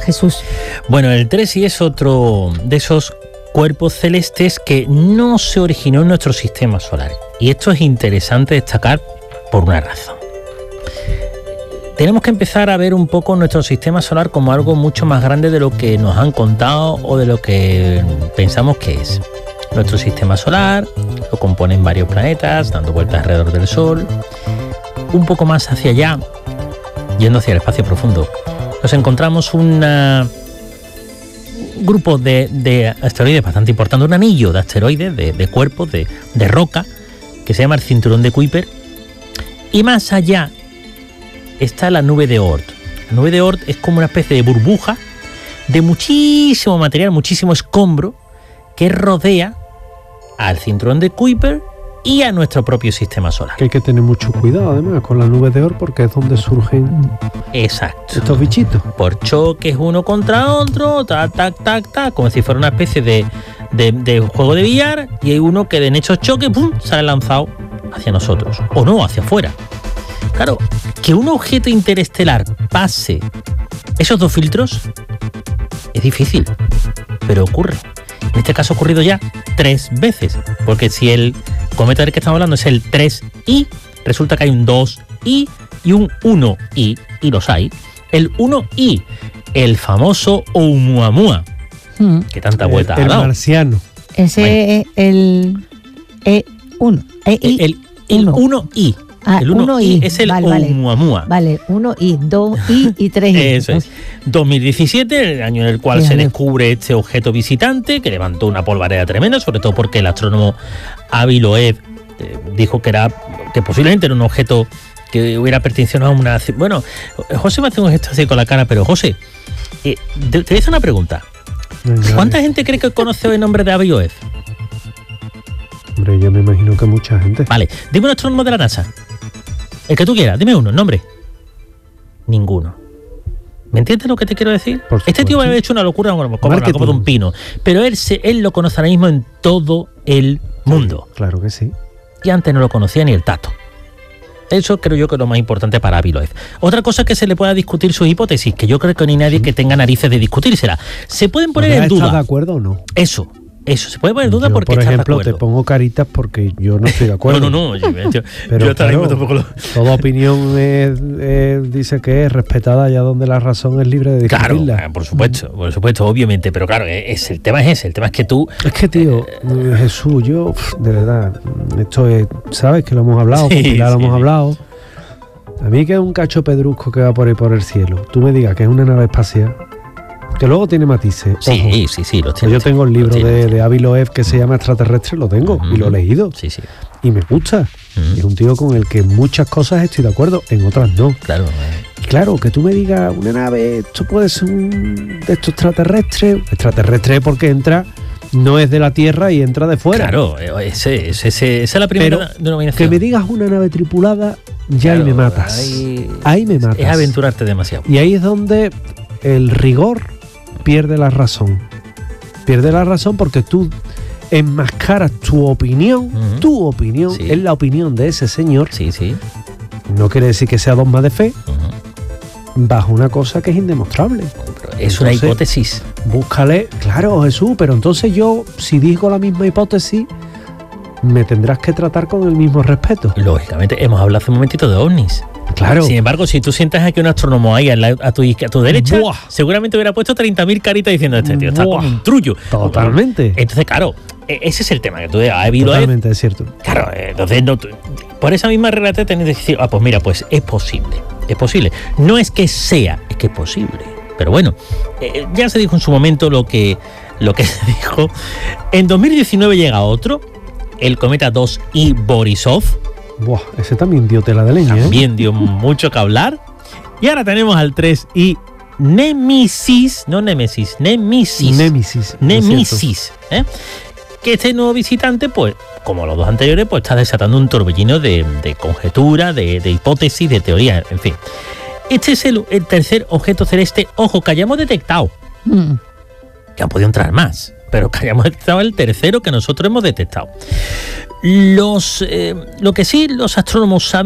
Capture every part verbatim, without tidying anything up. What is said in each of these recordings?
Jesús. Bueno, el tres I es otro de esos cuerpos celestes que no se originó en nuestro sistema solar. Y esto es interesante destacar por una razón. Tenemos que empezar a ver un poco nuestro sistema solar como algo mucho más grande de lo que nos han contado o de lo que pensamos que es. Nuestro sistema solar lo componen varios planetas dando vueltas alrededor del Sol. Un poco más hacia allá, yendo hacia el espacio profundo, nos encontramos una, un grupo de, de asteroides bastante importante, un anillo de asteroides, de, de cuerpos, de, de roca, que se llama el cinturón de Kuiper. Y más allá está la nube de Oort. La nube de Oort es como una especie de burbuja de muchísimo material, muchísimo escombro que rodea al cinturón de Kuiper y a nuestro propio sistema solar. Que hay que tener mucho cuidado además con la nube de Oort porque es donde surgen Exacto. estos bichitos. Por choques uno contra otro, tac, tac, tac, tac, como si fuera una especie de, de, de juego de billar, y hay uno que en esos choques, ¡pum!, sale lanzado hacia nosotros, o no, hacia afuera. Claro, que un objeto interestelar pase esos dos filtros es difícil, pero ocurre. En este caso ha ocurrido ya tres veces, porque si el cometa del que estamos hablando es el tres I, resulta que hay un dos I y un uno I, y los hay. El uno I, el famoso Oumuamua, mm. que tanta vuelta el, ha dado. El marciano. Ese es el E uno. E el, el, el uno I. Ah, el uno I es el vale, Oumuamua. Vale, uno I, dos I y tres I. Eso es. dos mil diecisiete, el año en el cual sí, se descubre este objeto visitante que levantó una polvareda tremenda, sobre todo porque el astrónomo Avi Loeb eh, dijo que era que posiblemente era un objeto que hubiera pertenecido a una... Bueno, José me hace un gesto así con la cara, pero José, eh, te, te voy a hacer una pregunta. ¿Cuánta gente cree que conoce el nombre de Avi Loeb? Hombre, yo me imagino que mucha gente. Vale, dime un astrónomo de la NASA. El que tú quieras, dime uno, nombre. Ninguno. ¿Me entiendes lo que te quiero decir? Este tío me ha hecho una locura como, como, como de un pino. Pero él, se, él lo conoce ahora mismo en todo el mundo. Sí, claro que sí. Y antes no lo conocía ni el tato. Eso creo yo que es lo más importante para Avi Loeb. Otra cosa es que se le pueda discutir sus hipótesis, que yo creo que no hay nadie que tenga narices de discutírsela. Se pueden poner en duda. ¿Estás de acuerdo o no? Eso. Eso, se puede poner en duda yo, porque por ejemplo, estás de te pongo caritas porque yo no estoy de acuerdo. no, no, no. Yo, yo, pero yo claro, tampoco lo... toda opinión es, es, dice que es respetada allá donde la razón es libre de discutirla. Claro, por supuesto, por supuesto, obviamente. Pero claro, es, el tema es ese. El tema es que tú... Es que, tío, eh, Jesús, yo, de verdad, esto es... ¿Sabes? Que lo hemos hablado, sí, con Pilar sí, lo hemos sí. hablado. A mí que es un cacho pedrusco que va por ahí por el cielo. Tú me digas que es una nave espacial... Que luego tiene matices. Sí, Ojo. sí, sí, lo tiene. Yo tengo el libro tiene, de, tiene. de Avi Loeb que se llama Extraterrestre, lo tengo uh-huh. y lo he leído. Sí, sí. Y me gusta. Uh-huh. Es un tío con el que en muchas cosas estoy de acuerdo, en otras no. Claro. Y claro, que tú me digas, una nave, esto puede ser un de estos extraterrestres. Extraterrestre porque entra, no es de la Tierra y entra de fuera. Claro, ese, ese, ese, esa es la primera Pero denominación. Que me digas una nave tripulada, ya claro, ahí me matas. Ahí, ahí me matas. Es aventurarte demasiado. Y ahí es donde el rigor pierde la razón. Pierde la razón porque tú enmascaras tu opinión, uh-huh. tu opinión, sí. es la opinión de ese señor. Sí, sí. No quiere decir que sea dogma de fe, uh-huh. bajo una cosa que es indemostrable. Pero es entonces, una hipótesis. Búscale, claro, Jesús, pero entonces yo, si digo la misma hipótesis, me tendrás que tratar con el mismo respeto. Lógicamente, hemos hablado hace un momentito de ovnis. Claro. Sin embargo, si tú sientas aquí un astrónomo ahí a, la, a, tu, a tu derecha, ¡buah! Seguramente hubiera puesto treinta mil caritas diciendo este tío está ¡buah! Como un trullo. Totalmente. Entonces, claro, ese es el tema que tú has habido. Totalmente, es cierto. Claro, entonces no, por esa misma regla te tenés que decir, ah, pues mira, pues es posible. Es posible. No es que sea, es que es posible. Pero bueno, eh, ya se dijo en su momento lo que, lo que se dijo. En dos mil diecinueve llega otro, el cometa dos I Borisov. Buah, ese también dio tela de leña. También ¿eh? dio mucho que hablar. Y ahora tenemos al tres I Nemesis, no Némesis, Nemesis. Némesis. Nemesis. ¿eh? Que este nuevo visitante, pues, como los dos anteriores, pues está desatando un torbellino de, de conjeturas, de, de hipótesis, de teorías, en fin. Este es el, el tercer objeto celeste, ojo, que hayamos detectado. Mm. Que han podido entrar más, pero que hayamos detectado el tercero que nosotros hemos detectado. Los, eh, lo que sí los astrónomos saben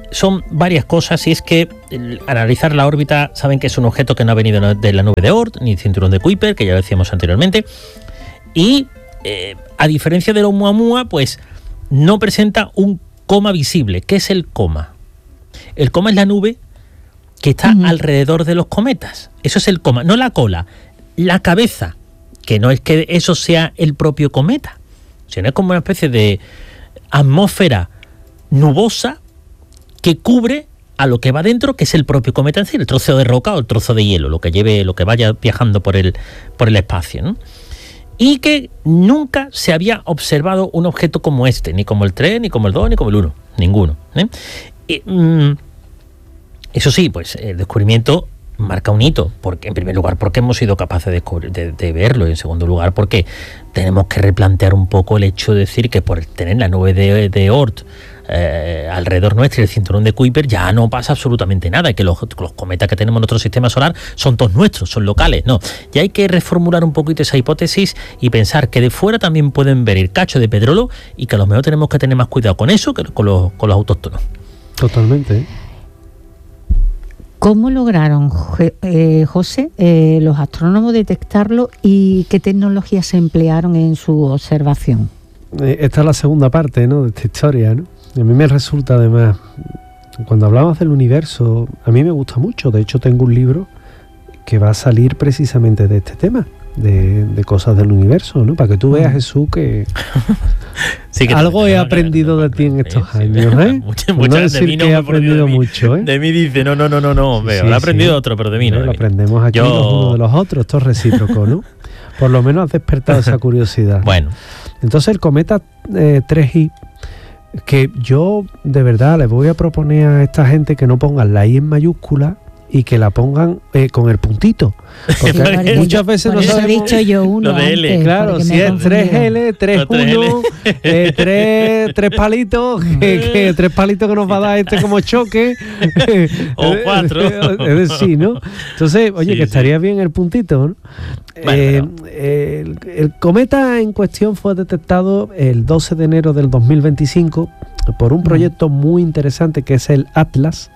son varias cosas, y es que el analizar la órbita, saben que es un objeto que no ha venido de la nube de Oort ni cinturón de Kuiper, que ya lo decíamos anteriormente, y eh, a diferencia del Oumuamua, pues no presenta un coma visible. ¿Qué es el coma? El coma es la nube que está uh-huh. alrededor de los cometas. Eso es el coma, no la cola, la cabeza, que no es que eso sea el propio cometa, sino es como una especie de atmósfera nubosa que cubre a lo que va dentro, que es el propio cometa en sí, el trozo de roca o el trozo de hielo, lo que lleve, lo que vaya viajando por el, por el espacio, ¿no? Y que nunca se había observado un objeto como este, ni como el tres, ni como el dos, ni como el uno, ninguno, ¿eh? Y, mm, eso sí, pues el descubrimiento marca un hito, porque en primer lugar porque hemos sido capaces de, descubrir, de, de verlo, y en segundo lugar porque tenemos que replantear un poco el hecho de decir que por tener la nube de, de Oort eh, alrededor nuestro y el cinturón de Kuiper ya no pasa absolutamente nada, y que los, los cometas que tenemos en nuestro sistema solar son todos nuestros, son locales. No, ya hay que reformular un poquito esa hipótesis y pensar que de fuera también pueden ver el cacho de petróleo, y que a lo mejor tenemos que tener más cuidado con eso que con los, con los autóctonos. Totalmente. ¿Cómo lograron, eh, José, eh, los astrónomos detectarlo, y qué tecnologías se emplearon en su observación? Esta es la segunda parte, ¿no?, de esta historia, ¿no? A mí me resulta, además, cuando hablamos del universo, a mí me gusta mucho. De hecho, tengo un libro que va a salir precisamente de este tema, de, de cosas del universo, ¿no? Para que tú veas, Jesús, que sí, que algo he aprendido de ti en estos sí, años, ¿eh? Muchas, muchas, no decir de mí no que he aprendido aprendido mucho, ¿eh? De mí dice, no, no, no, no, no, sí, sí, lo he aprendido sí. otro, pero de mí no. Lo aprendemos aquí Yo... los unos de los otros, esto es recíproco, ¿no? Por lo menos has despertado esa curiosidad. Bueno. Entonces el cometa eh, tres I, que yo de verdad les voy a proponer a esta gente que no pongan la I en mayúscula y que la pongan eh, con el puntito, porque sí, muchas veces no sabemos. He dicho yo uno de L. Antes, claro, si es tres L, tres uno, eh, tres, tres palitos, que, que tres palitos que nos va a dar este como choque, o cuatro, es decir, ¿no? Entonces, oye, sí, que estaría sí. bien el puntito, ¿no? Bueno, eh, eh, el, el cometa en cuestión fue detectado el doce de enero del dos mil veinticinco por un proyecto muy interesante que es el Atlas,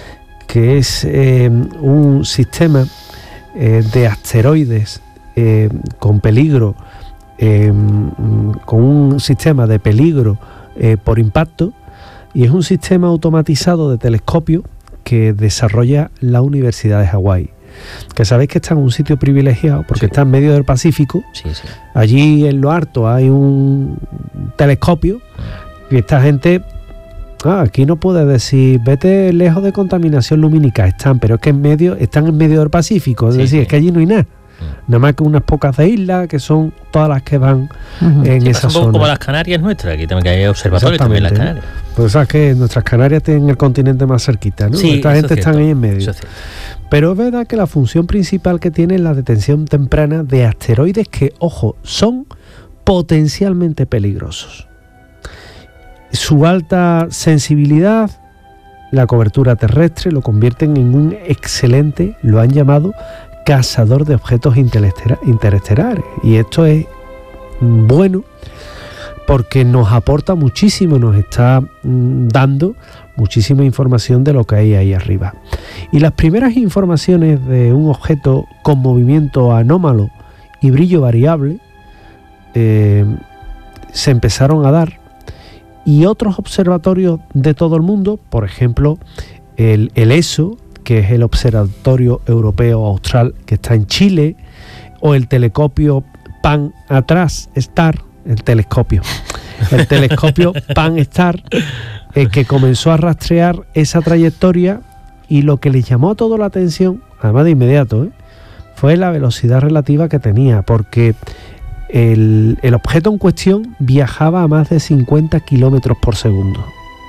que es eh, un sistema eh, de asteroides eh, con peligro, eh, con un sistema de peligro eh, por impacto, y es un sistema automatizado de telescopio que desarrolla la Universidad de Hawái, que sabéis que está en un sitio privilegiado porque sí. está en medio del Pacífico. Sí, sí. Allí en lo alto hay un telescopio y esta gente... Ah, aquí no puede decir, vete lejos de contaminación lumínica, están, pero es que en medio, están en medio del Pacífico, es sí, decir, sí. es que allí no hay nada, mm. nada más que unas pocas de islas, que son todas las que van uh-huh. en sí, esa zona. Como las Canarias nuestras, aquí también hay observatorios también las Canarias. Pues sabes que nuestras Canarias tienen el continente más cerquita, ¿no? Sí, esta gente está ahí en medio. Es pero es verdad que la función principal que tiene es la detección temprana de asteroides que, ojo, son potencialmente peligrosos. Su alta sensibilidad, la cobertura terrestre, lo convierten en un excelente, lo han llamado, cazador de objetos interestelares. Y esto es bueno porque nos aporta muchísimo, nos está mm, dando muchísima información de lo que hay ahí arriba. Y las primeras informaciones de un objeto con movimiento anómalo y brillo variable eh, se empezaron a dar. Y otros observatorios de todo el mundo, por ejemplo, el, el E S O, que es el Observatorio Europeo Austral, que está en Chile, o el telescopio Pan-Star, el telescopio, el telescopio Pan-Star, eh, que comenzó a rastrear esa trayectoria, y lo que les llamó a toda la atención, además de inmediato, ¿eh? fue la velocidad relativa que tenía, porque El, el objeto en cuestión viajaba a más de cincuenta kilómetros por segundo.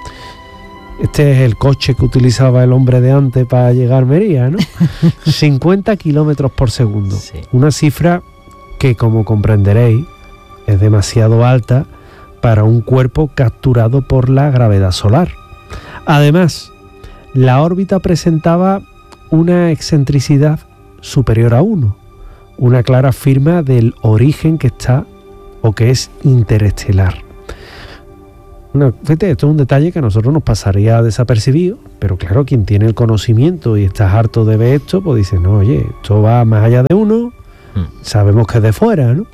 Este es el coche que utilizaba el hombre de antes para llegar a Almería, ¿no? cincuenta kilómetros por segundo. Sí. Una cifra que, como comprenderéis, es demasiado alta para un cuerpo capturado por la gravedad solar. Además, la órbita presentaba una excentricidad superior a uno. Una clara firma del origen que está o que es interestelar. Una, fíjate, esto es un detalle que a nosotros nos pasaría desapercibido, pero claro, quien tiene el conocimiento y está harto de ver esto, pues dice, no, oye, esto va más allá de uno, mm. sabemos que es de fuera, ¿no?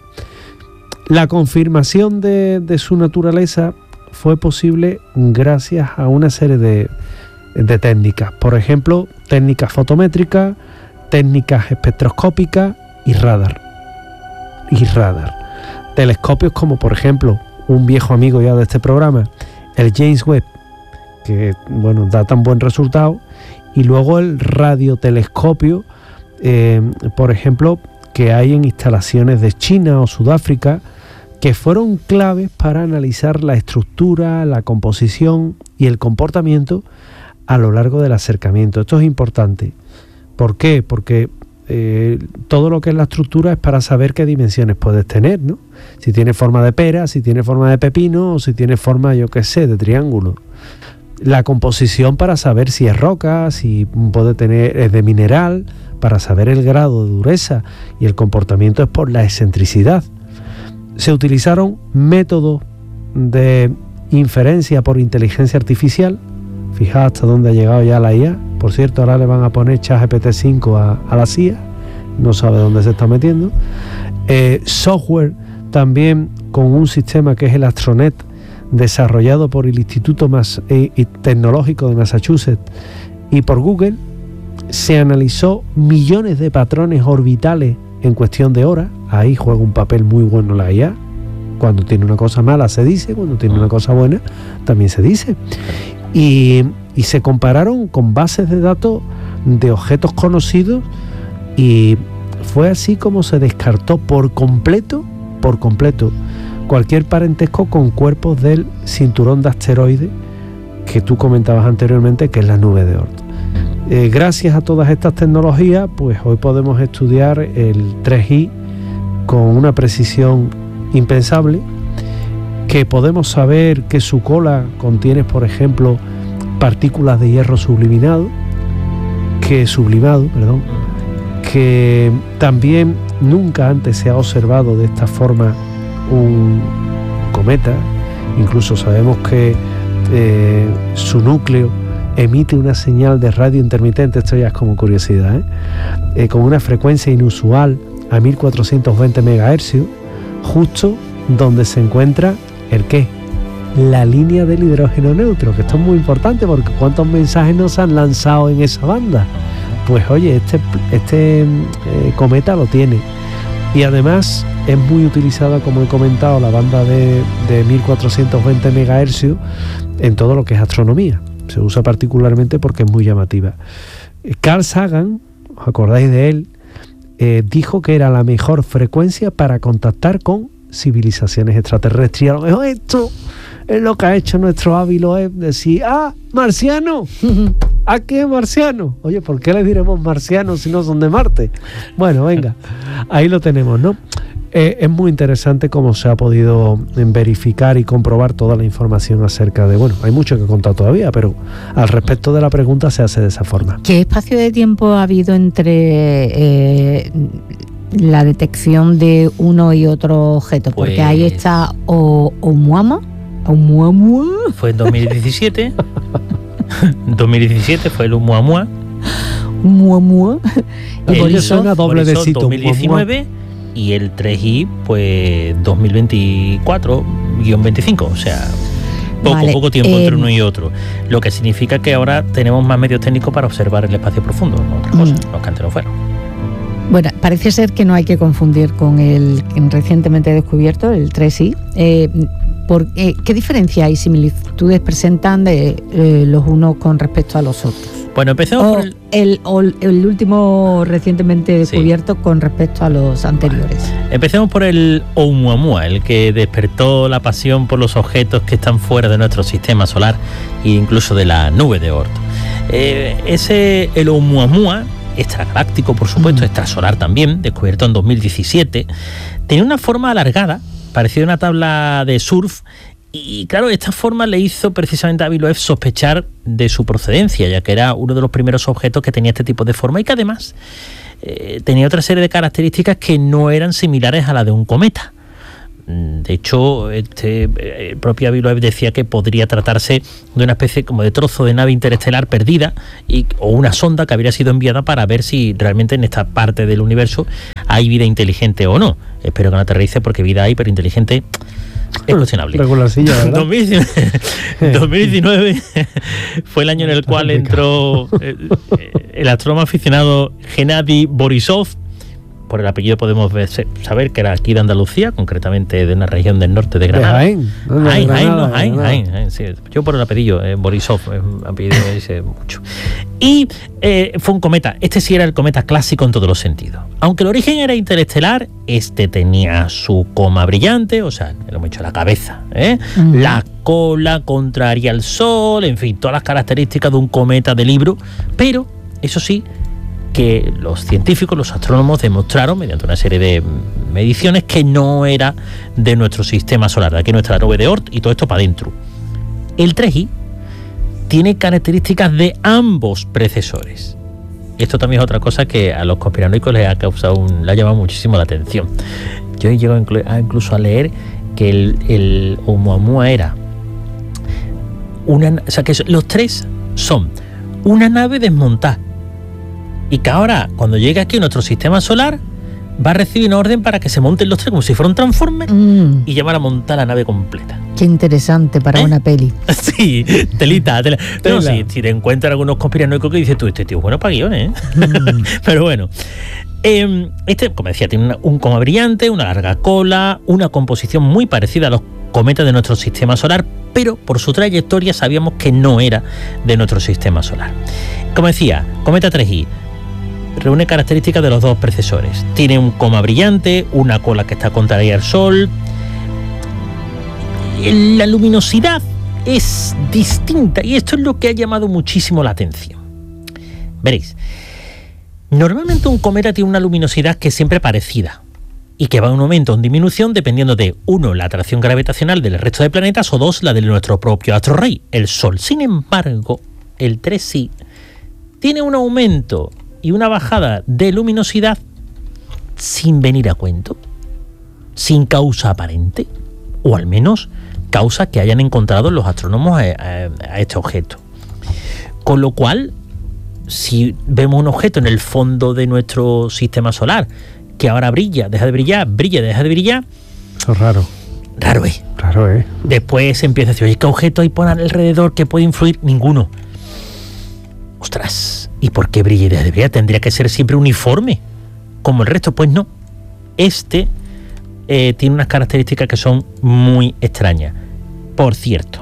La confirmación de, de su naturaleza fue posible gracias a una serie de, de técnicas, por ejemplo, técnicas fotométricas, técnicas espectroscópicas y radar. Y radar. Telescopios como, por ejemplo, un viejo amigo ya de este programa, el James Webb, que bueno, da tan buen resultado, y luego el radiotelescopio, eh, por ejemplo, que hay en instalaciones de China o Sudáfrica, que fueron claves para analizar la estructura, la composición y el comportamiento a lo largo del acercamiento. Esto es importante. ¿Por qué? Porque eh, todo lo que es la estructura es para saber qué dimensiones puedes tener, ¿no? Si tiene forma de pera, si tiene forma de pepino o si tiene forma, yo qué sé, de triángulo. La composición para saber si es roca, si puede tener, es de mineral, para saber el grado de dureza, y el comportamiento es por la excentricidad. Se utilizaron métodos de inferencia por inteligencia artificial. Fijaos hasta dónde ha llegado ya la I A. Por cierto, ahora le van a poner ChatGPT cinco a, a la C I A. No sabe dónde se está metiendo. Eh, software también con un sistema que es el Astronet, desarrollado por el Instituto Mas- eh, Tecnológico de Massachusetts y por Google. Se analizó millones de patrones orbitales en cuestión de horas. Ahí juega un papel muy bueno la I A. Cuando tiene una cosa mala se dice, cuando tiene una cosa buena también se dice. Y, y se compararon con bases de datos de objetos conocidos, y fue así como se descartó por completo, por completo, cualquier parentesco con cuerpos del cinturón de asteroides que tú comentabas anteriormente, que es la nube de Oort. Eh, gracias a todas estas tecnologías, pues hoy podemos estudiar el tres I con una precisión impensable, que podemos saber que su cola contiene, por ejemplo, partículas de hierro subliminado, que sublimado, perdón, que también nunca antes se ha observado de esta forma un cometa. Incluso sabemos que eh, su núcleo emite una señal de radio intermitente, esto ya es como curiosidad, ¿eh? Eh, con una frecuencia inusual a mil cuatrocientos veinte megahercios, justo donde se encuentra el ¿qué? La línea del hidrógeno neutro, que esto es muy importante porque ¿cuántos mensajes nos han lanzado en esa banda? Pues oye, este, este eh, cometa lo tiene. Y además es muy utilizada, como he comentado, la banda de, de mil cuatrocientos veinte megahercios en todo lo que es astronomía. Se usa particularmente porque es muy llamativa. Carl Sagan, ¿os acordáis de él? Eh, dijo que era la mejor frecuencia para contactar con civilizaciones extraterrestres. Y a lo mejor esto es lo que ha hecho nuestro hábilo, es decir, ah, marciano, ¿a qué marciano? Oye, ¿por qué les diremos marcianos si no son de Marte? Bueno, venga, ahí lo tenemos, ¿no? Eh, es muy interesante cómo se ha podido verificar y comprobar toda la información acerca de... Bueno, hay mucho que contar todavía, pero al respecto de la pregunta se hace de esa forma. ¿Qué espacio de tiempo ha habido entre eh, la detección de uno y otro objeto? Porque pues, ahí está o, Oumuamua. Oumuamua. Fue en dos mil diecisiete. dos mil diecisiete fue el Oumuamua. Oumuamua. Y por eso suena doble de dos mil diecinueve. Y el tres I, pues dos mil veinticuatro guión veinticinco, o sea, poco, vale, poco tiempo eh, entre uno y otro. Lo que significa que ahora tenemos más medios técnicos para observar el espacio profundo, no otra cosa, mm. los que antes no fueron. Bueno, parece ser que no hay que confundir con el recientemente descubierto, el tres I. Eh, por, eh, ¿Qué diferencia y similitudes presentan de eh, los unos con respecto a los otros? Bueno, empecemos o por el... El, o el último recientemente descubierto sí. con respecto a los anteriores. Vale. Empecemos por el Oumuamua, el que despertó la pasión por los objetos que están fuera de nuestro sistema solar e incluso de la nube de Oort. Eh, ese, el Oumuamua, extragaláctico por supuesto, mm. extrasolar también, descubierto en dos mil diecisiete, tenía una forma alargada, parecida a una tabla de surf. Y claro, esta forma le hizo precisamente a Avi Loeb sospechar de su procedencia, ya que era uno de los primeros objetos que tenía este tipo de forma y que además eh, tenía otra serie de características que no eran similares a la de un cometa. De hecho, este, el propio Avi Loeb decía que podría tratarse de una especie como de trozo de nave interestelar perdida y, o una sonda que habría sido enviada para ver si realmente en esta parte del universo hay vida inteligente o no. Espero que no aterrice, porque vida hay, pero inteligente es cuestionable. Regularcilla, ¿verdad? dos mil diecinueve, dos mil diecinueve fue el año en el cual entró eh, el astrónomo aficionado Gennady Borisov. Por el apellido podemos ver, saber que era aquí de Andalucía, concretamente de una región del norte de Granada. De Jaén, no, de Jaén, Jaén, no, Jaén, Jaén, Jaén, sí. Yo por el apellido, eh, Borisov, es un apellido que dice mucho. Y eh, fue un cometa, este sí era el cometa clásico en todos los sentidos. Aunque el origen era interestelar, este tenía su coma brillante, o sea, lo hemos hecho la cabeza, ¿eh? Mm. La cola contraria al Sol, en fin, todas las características de un cometa de libro, pero, eso sí, que los científicos, los astrónomos demostraron mediante una serie de mediciones que no era de nuestro sistema solar, de aquí nuestra nube de Oort y todo esto para adentro. El tres i tiene características de ambos precesores. Y esto también es otra cosa que a los conspiranoicos les ha causado un, le ha llamado muchísimo la atención. Yo he llegado incluso a leer que el, el Oumuamua era una, o sea que los tres son una nave desmontada. Y que ahora, cuando llegue aquí a nuestro sistema solar, va a recibir una orden para que se monten los tres como si fuera un Transformer mm. y llevar a montar la nave completa. Qué interesante para ¿Eh? una peli. Sí, telita, tela. Tela. No, si, si te encuentras algunos conspiranoicos que dices tú, este tío es bueno para guiones, ¿eh? Mm. Pero bueno. Eh, este, como decía, tiene una, un coma brillante, una larga cola, una composición muy parecida a los cometas de nuestro sistema solar, pero por su trayectoria sabíamos que no era de nuestro sistema solar. Como decía, cometa tres i reúne características de los dos precesores. Tiene un coma brillante, una cola que está contraria al Sol. La luminosidad es distinta y esto es lo que ha llamado muchísimo la atención. Veréis, normalmente un cometa tiene una luminosidad que es siempre parecida y que va en aumento o en disminución dependiendo de, uno, la atracción gravitacional del resto de planetas, o dos, la de nuestro propio astro rey, el Sol. Sin embargo, el tres i tiene un aumento y una bajada de luminosidad sin venir a cuento, sin causa aparente, o al menos causa que hayan encontrado los astrónomos a, a, a este objeto. Con lo cual, si vemos un objeto en el fondo de nuestro sistema solar que ahora brilla, deja de brillar, brilla, deja de brillar, eso es raro. Raro es. ¿eh? Raro es. ¿eh? Después se empieza a decir, oye, ¿qué objeto hay por alrededor que puede influir? Ninguno. Ostras, ¿y por qué brilla y deja de brillar? Tendría que ser siempre uniforme, como el resto. Pues no. Este eh, tiene unas características que son muy extrañas. Por cierto,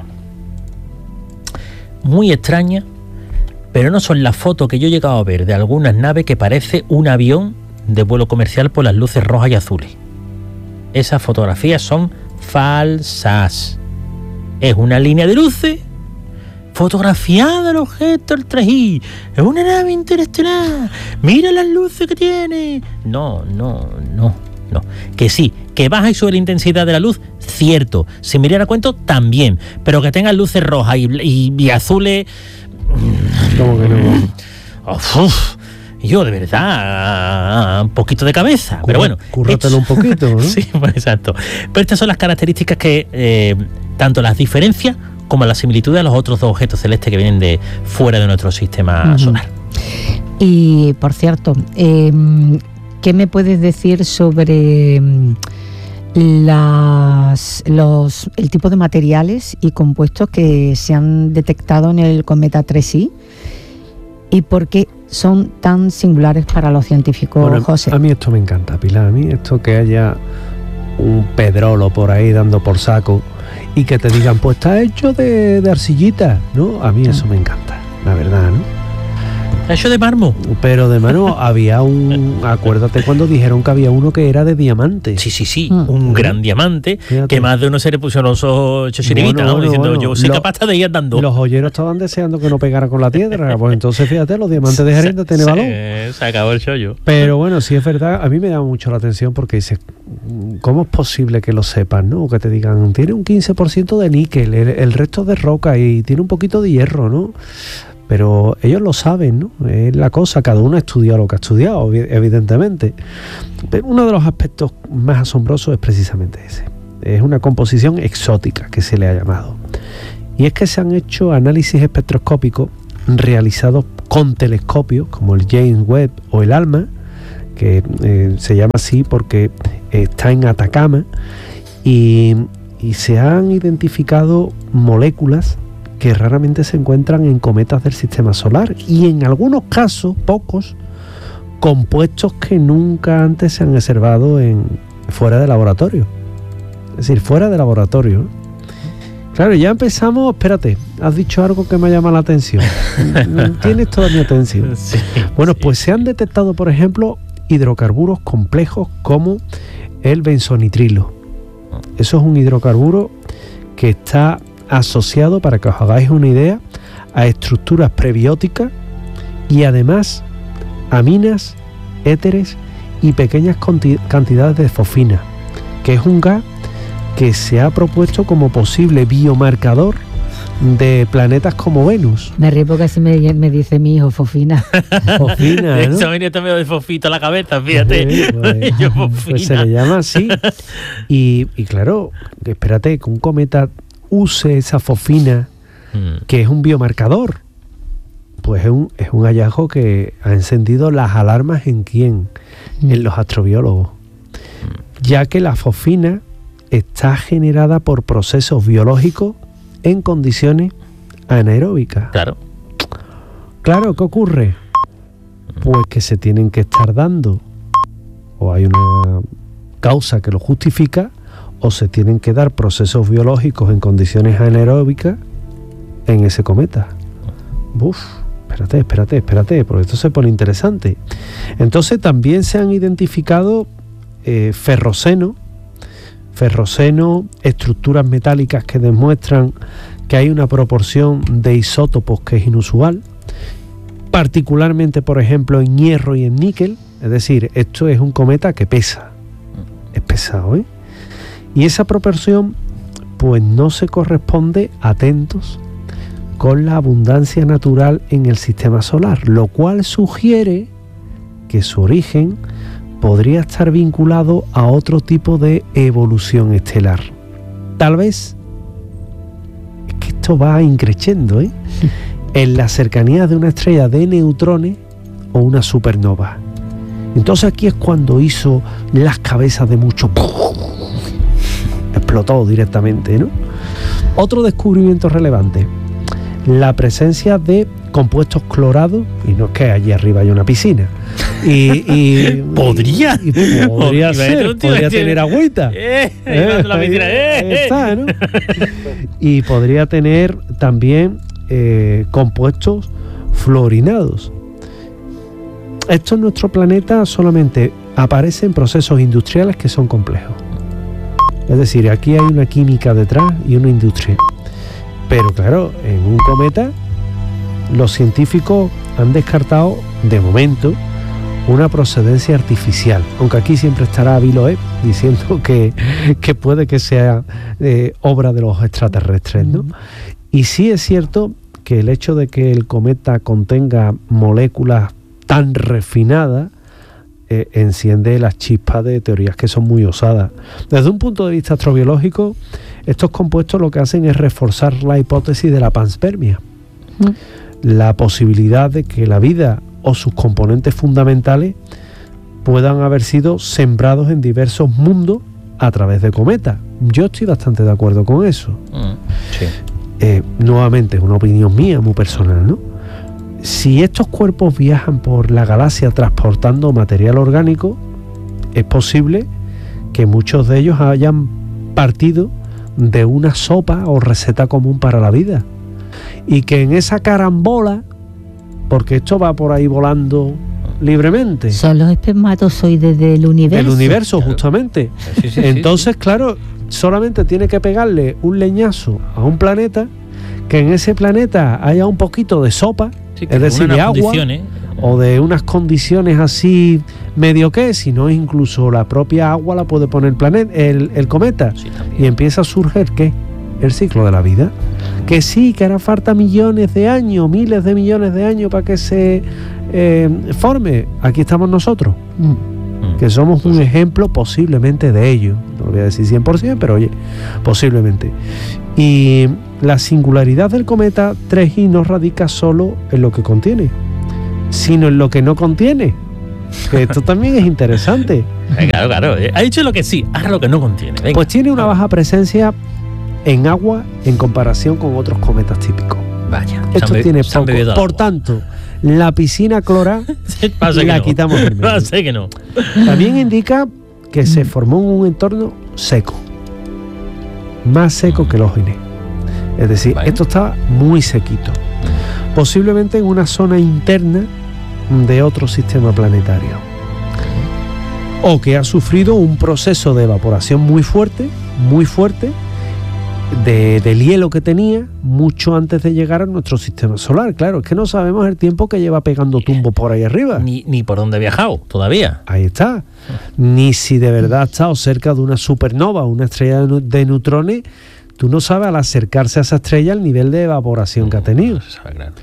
muy extrañas, pero no son las fotos que yo he llegado a ver de algunas naves que parece un avión de vuelo comercial por las luces rojas y azules. Esas fotografías son falsas. Es una línea de luces fotografiada del objeto el tres i. Es una nave interestelar. Mira las luces que tiene. No, no, no, no. Que sí, que baja y sube la intensidad de la luz, cierto. Sin mirar a cuento, también. Pero que tengan luces rojas y, y, y azules. ¿Cómo que no? Uf, uf. Yo, de verdad, un poquito de cabeza. Curra, pero bueno. Cúrratelo un poquito, ¿no? Sí, pues exacto. Pero estas son las características que, eh, tanto las diferencias como las similitudes a los otros dos objetos celestes que vienen de fuera de nuestro sistema uh-huh. solar. Y, por cierto, eh, ¿qué me puedes decir sobre las, los, el tipo de materiales y compuestos que se han detectado en el cometa tres i? ¿Y por qué son tan singulares para los científicos, bueno, José? A mí esto me encanta, Pilar. A mí esto que haya un pedrolo por ahí dando por saco y que te digan, pues está hecho de, de arcillita, ¿no? A mí eso me encanta, la verdad, ¿no? Está hecho de mármol. Pero de mármol había un... Acuérdate cuando dijeron que había uno que era de diamante. Sí, sí, sí. Mm. Un gran diamante. Fíjate. Que más de uno se le pusieron los ojos chiribita, bueno, ¿no? Bueno, Diciendo, bueno. yo soy lo, capaz de ir andando. Los joyeros estaban deseando que no pegara con la tierra. Pues entonces, fíjate, los diamantes de Jerez tienen valor. Se, se acabó el chollo. Pero bueno, sí es verdad. A mí me llama mucho la atención porque dices, ¿cómo es posible que lo sepan, no? Que te digan, tiene un quince por ciento de níquel, el, el resto de roca y tiene un poquito de hierro, ¿no? Pero ellos lo saben, ¿no? Es la cosa, cada uno ha estudiado lo que ha estudiado, evidentemente. Pero uno de los aspectos más asombrosos es precisamente ese. es una composición exótica que se le ha llamado. Y es que se han hecho análisis espectroscópicos realizados con telescopios como el James Webb o el ALMA, que eh, se llama así porque está en Atacama, y, y se han identificado moléculas que raramente se encuentran en cometas del sistema solar, y en algunos casos, pocos, compuestos que nunca antes se han observado en, fuera de laboratorio. Es decir, fuera de laboratorio. Claro, ya empezamos, espérate, has dicho algo que me llama la atención. Tienes toda mi atención. Sí, bueno, sí, pues se han detectado, por ejemplo, hidrocarburos complejos como el benzonitrilo. Eso es un hidrocarburo que está asociado, para que os hagáis una idea, a estructuras prebióticas y además aminas, éteres y pequeñas cantidades de fosfina, que es un gas que se ha propuesto como posible biomarcador de planetas como Venus. Me río porque así me, me dice mi hijo, fofina. Fofina, ¿no? Eso venía también de fofito a la cabeza, fíjate. Sí, pues, Yo, pues se le llama así. Y, y claro, espérate, que un cometa use esa fosfina, mm. que es un biomarcador, pues es un, es un hallazgo que ha encendido las alarmas en quién, mm. en los astrobiólogos, mm. ya que la fosfina está generada por procesos biológicos en condiciones anaeróbicas. Claro. Claro, ¿qué ocurre? Pues que se tienen que estar dando, o hay una causa que lo justifica, o se tienen que dar procesos biológicos en condiciones anaeróbicas en ese cometa. Uf, espérate, espérate, espérate, porque esto se pone interesante. Entonces también se han identificado eh, ferroceno, ferroceno, estructuras metálicas que demuestran que hay una proporción de isótopos que es inusual, particularmente, por ejemplo, en hierro y en níquel. Es decir, esto es un cometa que pesa, es pesado, ¿eh? Y esa proporción pues no se corresponde, atentos, con la abundancia natural en el sistema solar, lo cual sugiere que su origen podría estar vinculado a otro tipo de evolución estelar. Tal vez, es que esto va increciendo, ¿eh? en la cercanía de una estrella de neutrones o una supernova. Entonces aquí es cuando hizo las cabezas de muchos, explotó directamente, ¿no? Otro descubrimiento relevante, la presencia de compuestos clorados, y no es que allí arriba hay una piscina, y, y podría y podría ser, podría tener agüita, eh, eh, la piscina, eh, ahí está, ¿no? Y podría tener también eh, compuestos fluorinados. Esto en nuestro planeta solamente aparece en procesos industriales que son complejos. Es decir, aquí hay una química detrás y una industria. Pero claro, en un cometa los científicos han descartado, de momento, una procedencia artificial. Aunque aquí siempre estará Biloeb diciendo que, que puede que sea eh, obra de los extraterrestres, ¿no? Y sí es cierto que el hecho de que el cometa contenga moléculas tan refinadas eh, enciende las chispas de teorías que son muy osadas. Desde un punto de vista astrobiológico, estos compuestos lo que hacen es reforzar la hipótesis de la panspermia, mm. la posibilidad de que la vida o sus componentes fundamentales puedan haber sido sembrados en diversos mundos a través de cometas. Yo estoy bastante de acuerdo con eso. Mm, sí. eh, nuevamente, es una opinión mía, muy personal, ¿no? Si estos cuerpos viajan por la galaxia transportando material orgánico, es posible que muchos de ellos hayan partido de una sopa o receta común para la vida, y que en esa carambola, porque esto va por ahí volando libremente, son los espermatozoides del universo. El universo, justamente. Sí, sí, Entonces, sí, sí. claro, solamente tiene que pegarle un leñazo a un planeta, que en ese planeta haya un poquito de sopa, sí, es decir, de agua, o de unas condiciones así medio que, si no incluso la propia agua la puede poner el planeta, el, el cometa, sí, y empieza a surgir, ¿qué? El ciclo de la vida. Que sí, que hará falta millones de años, miles de millones de años para que se eh, forme. Aquí estamos nosotros, mm. que somos un ejemplo posiblemente de ello. Lo voy a decir cien por ciento, pero oye, posiblemente. Y la singularidad del cometa tres i no radica solo en lo que contiene, sino en lo que no contiene. Que esto también es interesante. Claro, claro. Ha dicho lo que sí, ahora lo que no contiene. Venga. Pues tiene una baja presencia en agua en comparación con otros cometas típicos. Vaya. Esto tiene poco. Por tanto, la piscina clora la no. quitamos del medio. No, sé que no. También indica que se formó en un entorno seco. Más seco que los Ine. Es decir, vale. Esto está muy sequito. Posiblemente en una zona interna de otro sistema planetario. O que ha sufrido un proceso de evaporación muy fuerte, muy fuerte, de, del hielo que tenía mucho antes de llegar a nuestro sistema solar. Claro, es que no sabemos el tiempo que lleva pegando tumbo por ahí arriba. Ni, ni por dónde ha viajado todavía. Ahí está. Ni si de verdad ha estado cerca de una supernova, una estrella de neutrones. Tú no sabes al acercarse a esa estrella el nivel de evaporación que ha tenido. No se sabe, claro.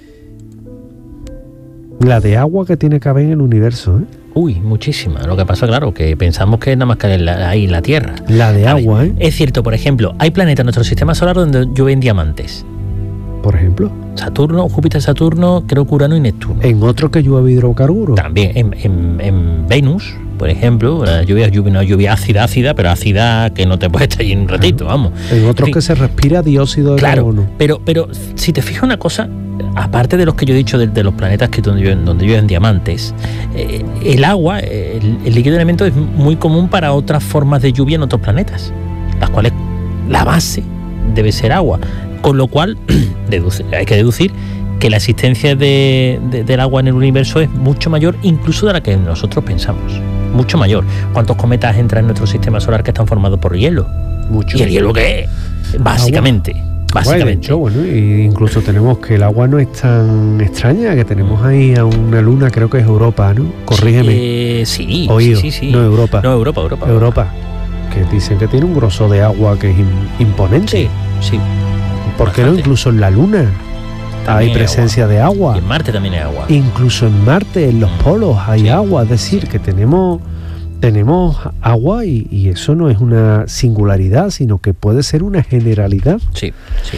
La de agua que tiene que haber en el universo, ¿eh? Uy, muchísima. Lo que pasa, claro, que pensamos que nada más que ahí en la Tierra. La de a agua, ver, ¿eh? Es cierto, por ejemplo, hay planetas en nuestro sistema solar donde llueven diamantes. Por ejemplo. Saturno, Júpiter, Saturno, creo que Urano y Neptuno. En otro que llueve hidrocarburos. También en, en, en Venus, por ejemplo, la lluvia, lluvia, una lluvia ácida, ácida, pero ácida que no te puede estar allí en un ratito, vamos. En otros en fin, que se respira dióxido de claro, carbono. Pero, pero si te fijas una cosa, aparte de los que yo he dicho de, de los planetas que donde llueven, donde llueven diamantes, eh, el agua, el, el líquido de elemento es muy común para otras formas de lluvia en otros planetas, las cuales la base debe ser agua. Con lo cual, deduce, hay que deducir que la existencia de, de, del agua en el universo es mucho mayor incluso de la que nosotros pensamos. Mucho mayor. ¿Cuántos cometas entran en nuestro sistema solar que están formados por hielo? Mucho. ¿Y el hielo qué es? Básicamente. Agua. Básicamente. Bueno, de hecho, bueno, y incluso tenemos que el agua no es tan extraña, que tenemos ahí a una luna, creo que es Europa, ¿no? Corrígeme. Eh, sí, Oído, sí, sí, sí. No, Europa. No, Europa, Europa. Europa. Que dicen que tiene un grosor de agua que es imponente. Sí, sí. ¿Por qué no? Incluso en la Luna también hay presencia agua. de agua. Y en Marte también hay agua. Incluso en Marte, en los polos, hay sí, agua. Es decir, sí. que tenemos, tenemos agua y, y eso no es una singularidad, sino que puede ser una generalidad. Sí, sí.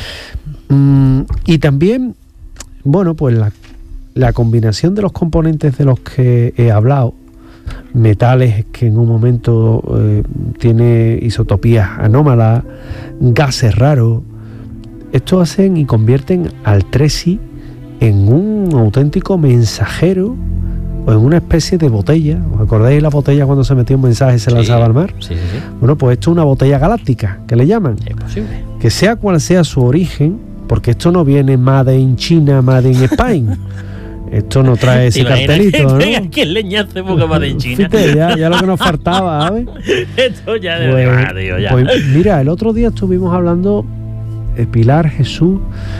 Mm, y también, bueno, pues la, la combinación de los componentes de los que he hablado, metales que en un momento eh, tiene isotopías anómalas, gases raros, esto hacen y convierten al tres i en un auténtico mensajero o en una especie de botella. ¿Os acordáis de la botella cuando se metía un mensaje y se sí, lanzaba al mar? Sí, sí, sí. Bueno, pues esto es una botella galáctica, que le llaman. Es posible. Que sea cual sea su origen, porque esto no viene made in China, made in Spain. Esto no trae ese cartelito, ¿no? ¿Qué leña hace poco made in China? Fíjate, ya, ya lo que nos faltaba, ¿sabes? Esto ya de pues, verdad, tío, ya. Pues mira, el otro día estuvimos hablando, eh, Pilar, Jesús,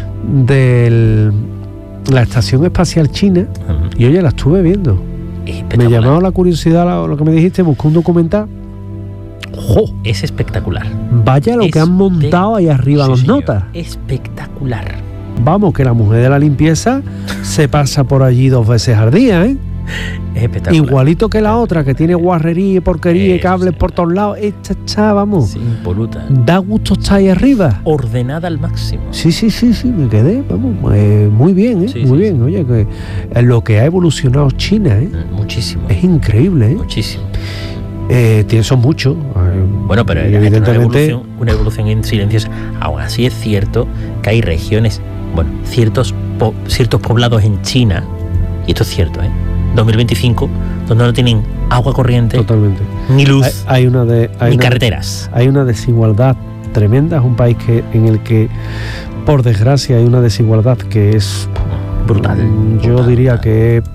de la Estación Espacial China, uh-huh. y oye, la estuve viendo. Me llamaba la curiosidad lo, lo que me dijiste, busqué un documental. ¡Jo! Es espectacular. Vaya lo que han montado ahí arriba, sí, las señor. Notas. Espectacular. Vamos, que la mujer de la limpieza se pasa por allí dos veces al día, ¿eh? Es espectacular. Igualito que la otra, que tiene guarrería y porquería y cables sí. por todos lados. Esta está, vamos. Sí, impoluta. Da gusto estar ahí arriba. Ordenada al máximo. Sí, sí, sí, sí, me quedé, vamos, eh, muy bien, ¿eh? Sí, muy sí, bien. Sí. Oye, que eh, lo que ha evolucionado China, ¿eh? Muchísimo. Es increíble, ¿eh? Muchísimo. Eh, tiene, son muchos. Eh, bueno, pero evidentemente una evolución, una evolución en silencios. Aún así es cierto que hay regiones, bueno, ciertos, po, ciertos poblados en China, y esto es cierto, ¿eh? dos mil veinticinco, donde no tienen agua corriente, totalmente, ni luz, hay, hay una de, hay ni una, carreteras. Hay una desigualdad tremenda. Es un país que en el que, por desgracia, hay una desigualdad que es brutal. Yo brutal, diría brutal. que es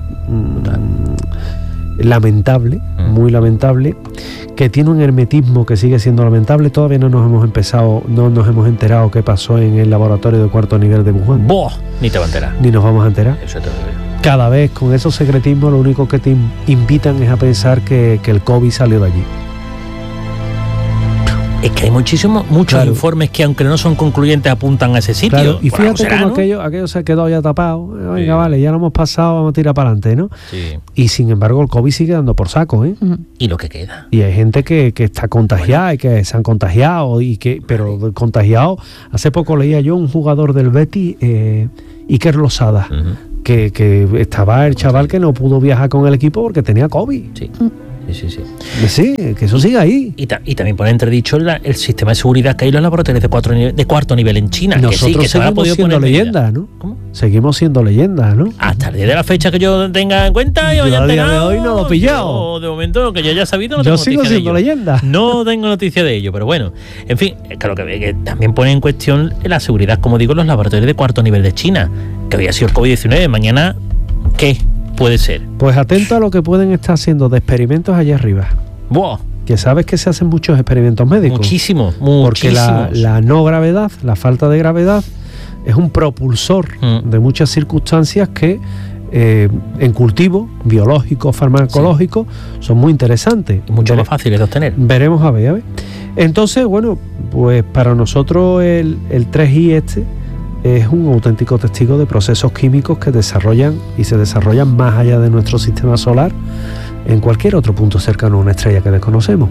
mm, lamentable, mm. muy lamentable, que tiene un hermetismo que sigue siendo lamentable. Todavía no nos hemos empezado, no nos hemos enterado qué pasó en el laboratorio de cuarto nivel de Wuhan. ¡Boh! Ni te va a enterar. Ni nos vamos a enterar. Eso te lo digo. Cada vez con esos secretismos lo único que te invitan es a pensar que, que el COVID salió de allí. Es que hay muchísimos, muchos Claro. informes que, aunque no son concluyentes, apuntan a ese sitio. Claro, y Por algo fíjate será, cómo ¿no? aquello, aquello se quedó ya tapado. Venga, Sí. vale, ya lo hemos pasado, vamos a tirar para adelante, ¿no? Sí. Y sin embargo, el COVID sigue dando por saco, ¿eh? Mm. Y lo que queda. Y hay gente que, que está contagiada y que se han contagiado, y que pero de- contagiado. Hace poco leía yo un jugador del Betis, eh, Iker Losada, Ujú. que, que estaba el chaval que no pudo viajar con el equipo porque tenía COVID. Sí. Sí, sí, sí. Sí, que eso sigue ahí. Y, ta- y también pone entredicho la- el sistema de seguridad que hay en los laboratorios de, cuatro ni- de cuarto nivel en China. Nosotros que sí, que se habrá seguimos podido siendo poner medida. leyendas, ¿no? ¿Cómo? Seguimos siendo leyendas, ¿no? Hasta el día de la fecha que yo tenga en cuenta y Yo haya a día de enterado, hoy no lo he pillado. yo, de momento, lo que yo haya sabido, no Yo tengo sigo noticia de siendo ello. leyenda. No tengo noticia de ello, pero bueno. En fin, eh, claro que, que también pone en cuestión la seguridad, como digo, en los laboratorios de cuarto nivel de China. Que había sido el COVID diecinueve, mañana, ¿qué puede ser? Pues atento a lo que pueden estar haciendo de experimentos allá arriba. ¡Buah! Que sabes que se hacen muchos experimentos médicos. Muchísimo, Porque la, muchísimos. la no gravedad, la falta de gravedad, es un propulsor Mm. de muchas circunstancias que eh, en cultivo, biológico, farmacológico, son muy interesantes. Y mucho Vere- más fáciles de obtener. Veremos a ver, a ver. Entonces, bueno, pues para nosotros el, el tres I este es un auténtico testigo de procesos químicos que desarrollan y se desarrollan más allá de nuestro sistema solar, en cualquier otro punto cercano a una estrella que desconocemos.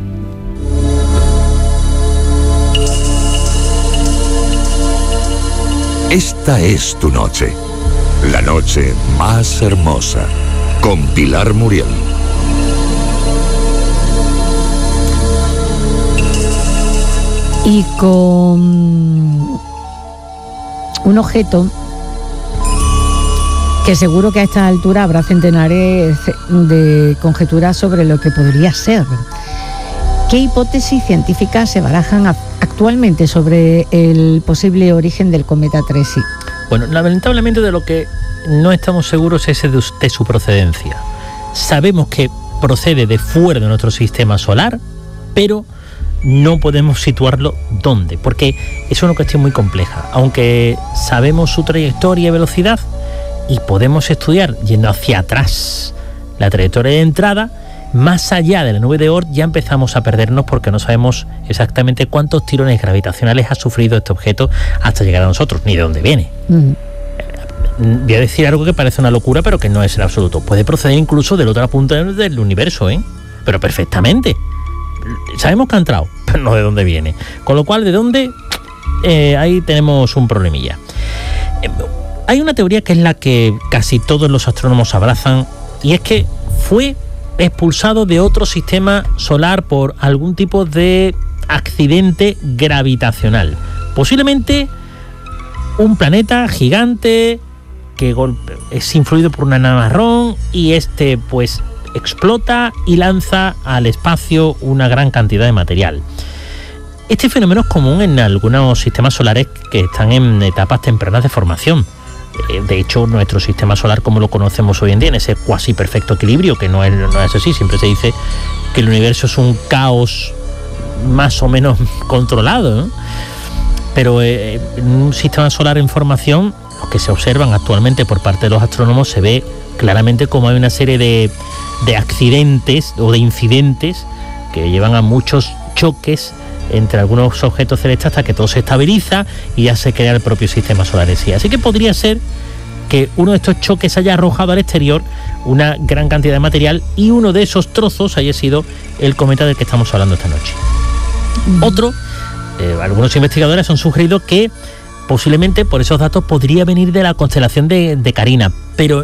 Esta es tu noche, la noche más hermosa, con Pilar Muriel. Y con un objeto que seguro que a esta altura habrá centenares de conjeturas sobre lo que podría ser. ¿Qué hipótesis científicas se barajan a- actualmente sobre el posible origen del cometa tres I? Bueno, lamentablemente de lo que no estamos seguros es de, de su procedencia. Sabemos que procede de fuera de nuestro sistema solar, pero no podemos situarlo dónde, porque es una cuestión muy compleja. Aunque sabemos su trayectoria y velocidad y podemos estudiar yendo hacia atrás la trayectoria de entrada, más allá de la nube de Oort ya empezamos a perdernos porque no sabemos exactamente cuántos tirones gravitacionales ha sufrido este objeto hasta llegar a nosotros, ni de dónde viene. Mm. Voy a decir algo que parece una locura, pero que no es en absoluto. Puede proceder incluso del otro punto del universo, ¿eh? Pero perfectamente. Sabemos que ha entrado, pero no de dónde viene. Con lo cual, ¿de dónde? Eh, ahí tenemos un problemilla. Eh, hay una teoría que es la que casi todos los astrónomos abrazan, y es que fue expulsado de otro sistema solar por algún tipo de accidente gravitacional. Posiblemente un planeta gigante que golpe- es influido por una nana marrón y este pues explota y lanza al espacio una gran cantidad de material. Este fenómeno es común en algunos sistemas solares que están en etapas tempranas de formación. Eh, De hecho, nuestro sistema solar, como lo conocemos hoy en día, en ese cuasi perfecto equilibrio, que no es, no es así, siempre se dice que el universo es un caos más o menos controlado, ¿no? Pero eh, en un sistema solar en formación, los que se observan actualmente por parte de los astrónomos, se ve claramente como hay una serie de, de accidentes o de incidentes que llevan a muchos choques entre algunos objetos celestes hasta que todo se estabiliza y ya se crea el propio sistema solar en sí. Así que podría ser que uno de estos choques haya arrojado al exterior una gran cantidad de material y uno de esos trozos haya sido el cometa del que estamos hablando esta noche. Otro, eh, algunos investigadores han sugerido que posiblemente por esos datos podría venir de la constelación de, de Carina, pero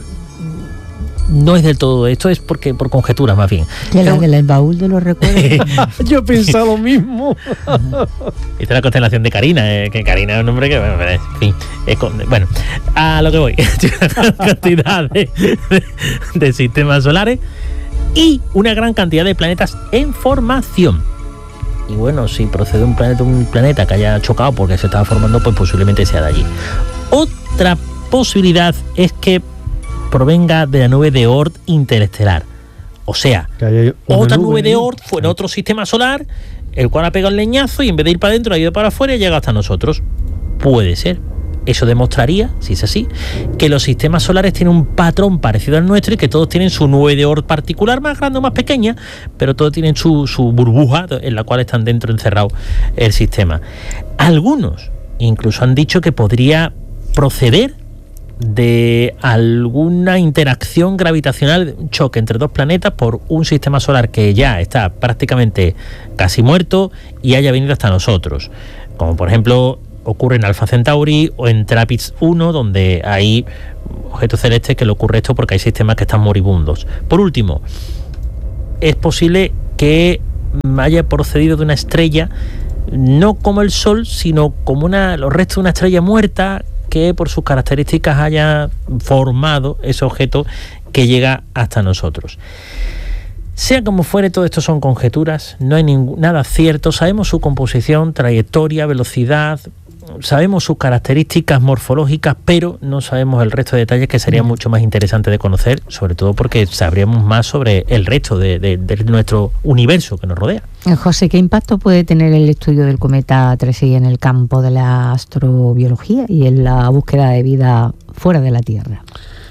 no es del todo esto, es porque por conjeturas más bien. Que la del baúl de los recuerdos. Yo he pensado lo mismo. Esta es la constelación de Carina, eh, que Carina es un nombre que, bueno, en fin, es con- bueno, a lo que voy, una gran cantidad de, de- de sistemas solares y una gran cantidad de planetas en formación. Y bueno, si procede un planeta, un planeta que haya chocado porque se estaba formando, pues posiblemente sea de allí. Otra posibilidad es que provenga de la nube de Oort interestelar. O sea, Que haya una otra nube de ahí. Oort fue en otro sistema solar, el cual ha pegado el leñazo y en vez de ir para adentro ha ido para afuera y ha llegado hasta nosotros. Puede ser. Eso demostraría, si es así, que los sistemas solares tienen un patrón parecido al nuestro y que todos tienen su nube de Oort particular, más grande o más pequeña, pero todos tienen su, su burbuja en la cual están dentro encerrados el sistema. Algunos incluso han dicho que podría proceder de alguna interacción gravitacional, un choque entre dos planetas por un sistema solar que ya está prácticamente casi muerto y haya venido hasta nosotros, como por ejemplo ocurre en Alpha Centauri o en TRAPPIST uno, donde hay objetos celestes que le ocurre esto porque hay sistemas que están moribundos. Por último, es posible que haya procedido de una estrella, no como el Sol, sino como una, los restos de una estrella muerta que por sus características haya formado ese objeto que llega hasta nosotros. Sea como fuere, todo esto son conjeturas, no hay ningún, nada cierto. Sabemos su composición, trayectoria, velocidad, sabemos sus características morfológicas, pero no sabemos el resto de detalles que sería mucho más interesante de conocer, sobre todo porque sabríamos más sobre el resto de, de, de nuestro universo que nos rodea. José, ¿qué impacto puede tener el estudio del cometa tres i en el campo de la astrobiología y en la búsqueda de vida fuera de la Tierra?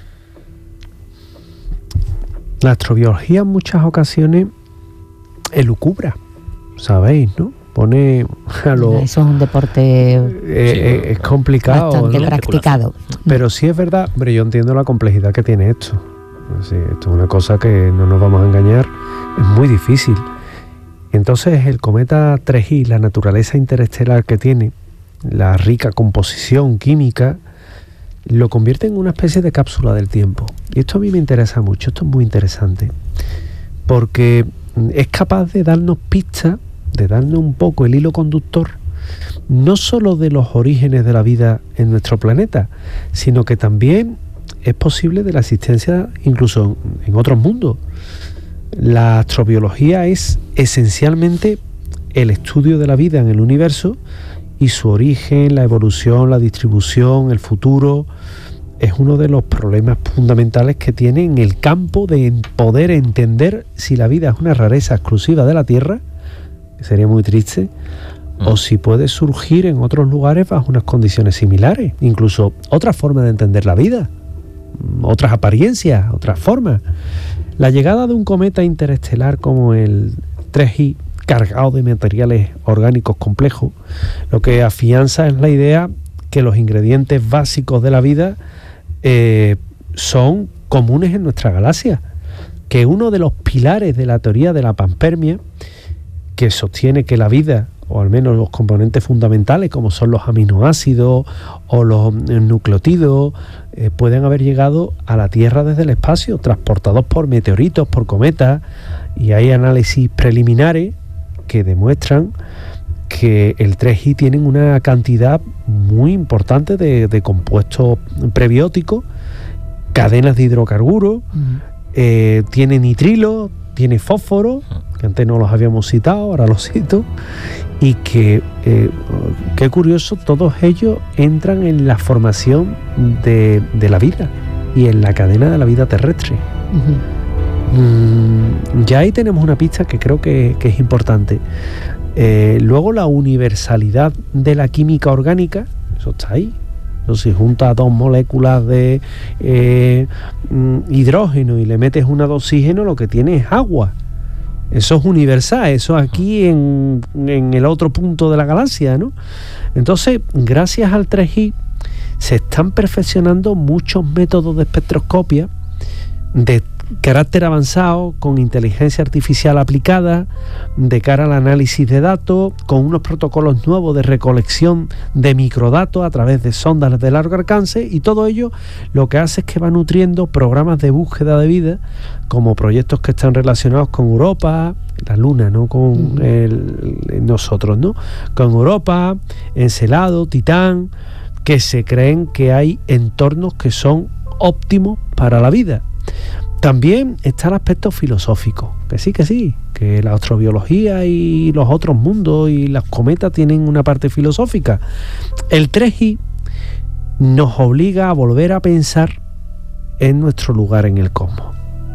La astrobiología en muchas ocasiones elucubra, ¿sabéis, no? Pone a lo... Eso es un deporte eh, eh, es complicado, bastante ¿no? practicado. Pero sí es verdad, hombre, yo entiendo la complejidad que tiene esto. Sí, esto es una cosa que no nos vamos a engañar, es muy difícil. Entonces el cometa tres i, la naturaleza interestelar que tiene, la rica composición química, lo convierte en una especie de cápsula del tiempo. Y esto a mí me interesa mucho, esto es muy interesante, porque es capaz de darnos pistas, de darnos un poco el hilo conductor, no solo de los orígenes de la vida en nuestro planeta, sino que también es posible de la existencia incluso en otros mundos. La astrobiología es esencialmente el estudio de la vida en el universo y su origen, la evolución, la distribución, el futuro. Es uno de los problemas fundamentales que tiene en el campo de poder entender si la vida es una rareza exclusiva de la Tierra, que sería muy triste, mm. o si puede surgir en otros lugares bajo unas condiciones similares, incluso otra forma de entender la vida, otras apariencias, otras formas. La llegada de un cometa interestelar como el tres i, cargado de materiales orgánicos complejos, lo que afianza es la idea que los ingredientes básicos de la vida eh, son comunes en nuestra galaxia, que uno de los pilares de la teoría de la panspermia, que sostiene que la vida, o al menos los componentes fundamentales como son los aminoácidos o los nucleótidos, eh, pueden haber llegado a la Tierra desde el espacio, transportados por meteoritos, por cometas, y hay análisis preliminares que demuestran que el tres i tiene una cantidad muy importante de, de compuestos prebióticos, cadenas de hidrocarburos, uh-huh. eh, tiene nitrilo, tiene fósforo, que antes no los habíamos citado, ahora los cito, y que, eh, qué curioso, todos ellos entran en la formación de, de la vida y en la cadena de la vida terrestre. Uh-huh. Mm, ya ahí tenemos una pista que creo que, que es importante. Eh, luego la universalidad de la química orgánica, eso está ahí. Entonces, si juntas dos moléculas de eh, hidrógeno y le metes una de oxígeno, lo que tiene es agua. Eso es universal, eso aquí en, en el otro punto de la galaxia, ¿no? Entonces, gracias al tres i, se están perfeccionando muchos métodos de espectroscopia de carácter avanzado, con inteligencia artificial aplicada, de cara al análisis de datos, con unos protocolos nuevos de recolección de microdatos a través de sondas de largo alcance, y todo ello lo que hace es que va nutriendo programas de búsqueda de vida, como proyectos que están relacionados con Europa, la Luna, no con el, nosotros, ¿no? Con Europa, Encelado, Titán, que se creen que hay entornos que son óptimos para la vida. También está el aspecto filosófico, que sí, que sí, que la astrobiología y los otros mundos y las cometas tienen una parte filosófica. El tres i nos obliga a volver a pensar en nuestro lugar en el cosmos.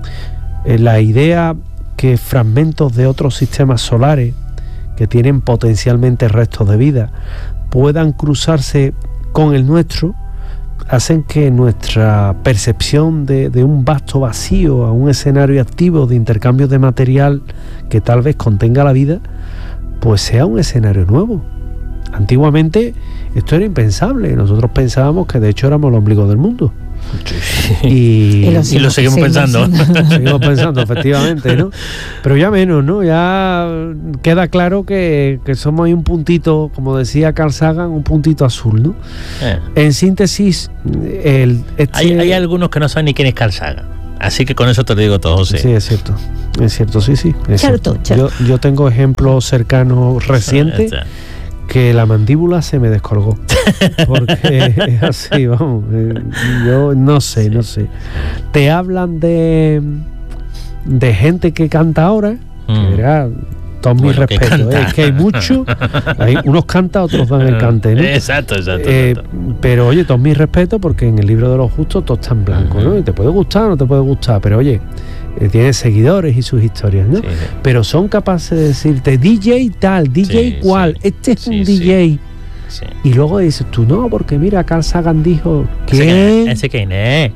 La idea que fragmentos de otros sistemas solares que tienen potencialmente restos de vida puedan cruzarse con el nuestro hacen que nuestra percepción de, de un vasto vacío a un escenario activo de intercambio de material que tal vez contenga la vida, pues sea un escenario nuevo. Antiguamente esto era impensable. Nosotros pensábamos que de hecho éramos el ombligo del mundo. Y, y, lo, y lo seguimos pensando. Seguimos pensando, efectivamente, ¿no? Pero ya menos, ¿no? Ya queda claro que, que somos ahí un puntito, como decía Carl Sagan, un puntito azul, ¿no? Eh. En síntesis, el, este... hay, hay algunos que no saben ni quién es Carl Sagan. Así que con eso te lo digo todo, José. Sí, es cierto. Es cierto, sí, sí. Es cierto, cierto. Yo, yo tengo ejemplos cercanos recientes que la mandíbula se me descolgó. Porque es así, vamos. Yo no sé, sí. no sé. Te hablan de de gente que canta ahora, mm. que verá, todos mis bueno, respetos, ¿eh? Es que hay mucho, hay unos cantan, otros dan el cante, ¿no? Exacto, exacto, eh, exacto. Pero oye, todos mis respetos, porque en el libro de los justos todo está en blanco, uh-huh. ¿no? Y te puede gustar o no te puede gustar, pero oye, eh, tiene seguidores y sus historias, ¿no? Sí, sí. Pero son capaces de decirte D J tal, D J sí, cual, sí. este es sí, un D J. Sí. Sí. Y luego dices tú, no, porque mira, Carl Sagan dijo que... Ese que es.